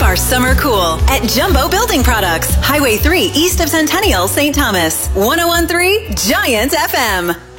Keep our summer cool at Jumbo Building Products, Highway 3 east of Centennial, St. Thomas. 101.3 Giant FM.